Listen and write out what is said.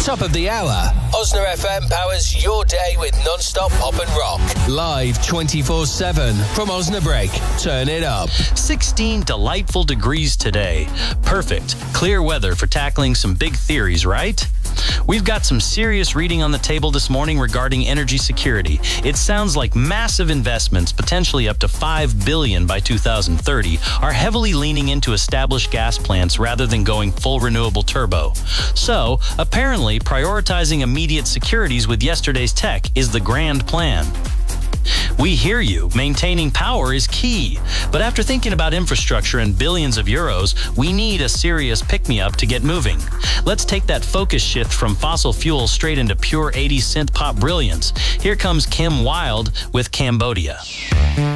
Top of the hour, Osna FM powers your day with non-stop pop and rock. Live 24/7 from Osnabrück. Turn it up. 16 delightful degrees today. Perfect. Clear weather for tackling some big theories, right? We've got some serious reading on the table this morning regarding energy security. It sounds like massive investments, potentially up to $5 billion by 2030, are heavily leaning into established gas plants rather than going full renewable turbo. So, apparently, prioritizing immediate securities with yesterday's tech is the grand plan. We hear you. Maintaining power is key. But after thinking about infrastructure and billions of euros, we need a serious pick-me-up to get moving. Let's take that focus shift from fossil fuels straight into pure 80s synth pop brilliance. Here comes Kim Wilde with Cambodia.